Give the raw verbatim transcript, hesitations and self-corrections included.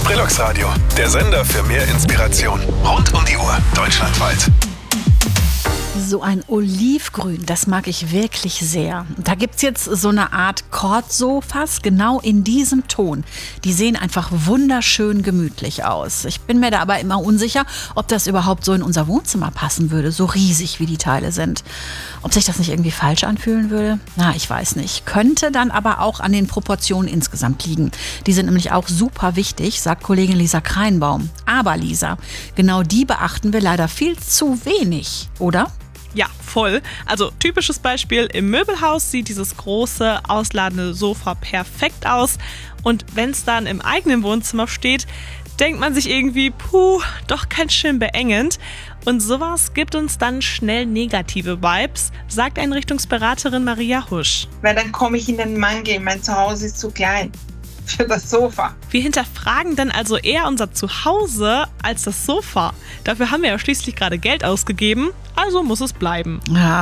Brillux Radio, der Sender für mehr Inspiration. Rund um die Uhr, deutschlandweit. So ein Olivgrün, das mag ich wirklich sehr. Da gibt's jetzt so eine Art Kordsofas, genau in diesem Ton. Die sehen einfach wunderschön gemütlich aus. Ich bin mir da aber immer unsicher, ob das überhaupt so in unser Wohnzimmer passen würde, so riesig wie die Teile sind. Ob sich das nicht irgendwie falsch anfühlen würde? Na, ich weiß nicht. Könnte dann aber auch an den Proportionen insgesamt liegen. Die sind nämlich auch super wichtig, sagt Kollegin Lisa Kreinbaum. Aber Lisa, genau die beachten wir leider viel zu wenig, oder? Ja, voll. Also typisches Beispiel, im Möbelhaus sieht dieses große, ausladende Sofa perfekt aus. Und wenn es dann im eigenen Wohnzimmer steht, denkt man sich irgendwie, puh, doch ganz schön beengend. Und sowas gibt uns dann schnell negative Vibes, sagt Einrichtungsberaterin Maria Husch. Weil dann komme ich in den Mangel, mein Zuhause ist zu klein für das Sofa. Wir hinterfragen dann also eher unser Zuhause als das Sofa. Dafür haben wir ja schließlich gerade Geld ausgegeben, also muss es bleiben. Ja,